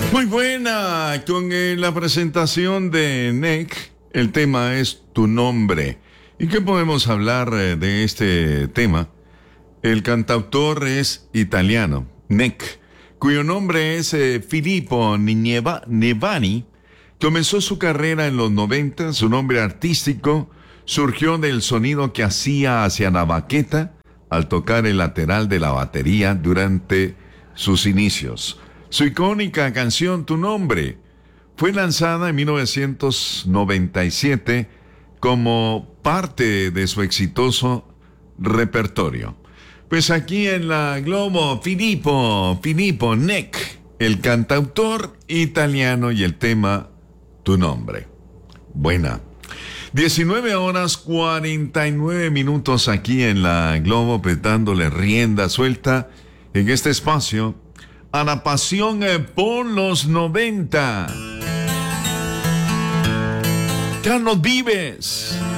Muy buena, con la presentación de NEC, el tema es Tu Nombre. ¿Y qué podemos hablar de este tema? El cantautor es italiano, NEC, cuyo nombre es Filippo Nevani. Comenzó su carrera en los 90, su nombre artístico surgió del sonido que hacía hacia la baqueta al tocar el lateral de la batería durante sus inicios. Su icónica canción Tu Nombre fue lanzada en 1997 como parte de su exitoso repertorio. Pues aquí en la Globo, Filippo NEC, el cantautor italiano y el tema Tu Nombre. Buena. 19:49 aquí en la Globo, pues dándole rienda suelta en este espacio a la pasión por los 90. Carlos Vives.